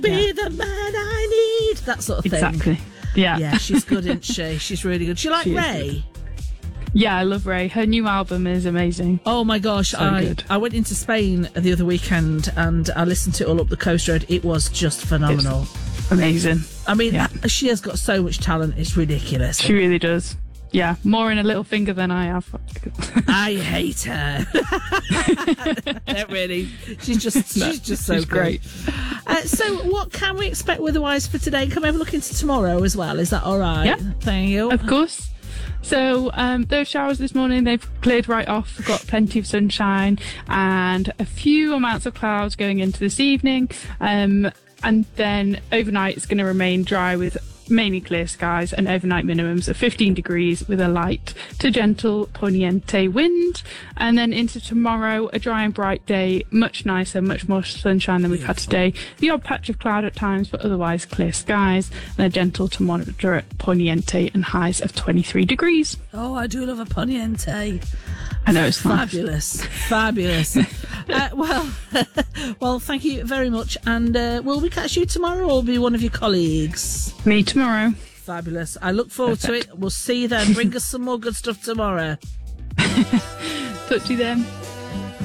Be the man I need. That sort of thing. Exactly. Yeah. Yeah, she's good, isn't she? She's really good. Do you like Ray? Yeah, I love Ray. Her new album is amazing. Oh my gosh, I went into Spain the other weekend and I listened to it all up the coast road. It was just phenomenal. It's amazing. I mean, she has got so much talent, it's ridiculous. She really does. Yeah, more in a little finger than I have. I hate her. Not really. She's just so great. So what can we expect weather-wise for today? Can we have a look into tomorrow as well? Is that all right? Yeah. Thank you. Of course. So those showers this morning, they've cleared right off. We've got plenty of sunshine and a few amounts of clouds going into this evening. And then overnight it's going to remain dry with mainly clear skies and overnight minimums of 15 degrees with a light to gentle poniente wind. And then into tomorrow, a dry and bright day, much nicer, much more sunshine than we've had today. The odd patch of cloud at times, but otherwise clear skies and a gentle to moderate poniente and highs of 23 degrees. Oh, I do love a poniente. I know, it's nice. Fabulous. Well, thank you very much. And will we catch you tomorrow or will be one of your colleagues? Me tomorrow. Fabulous. I look forward to it. We'll see you then. Bring us some more good stuff tomorrow. Talk to you then.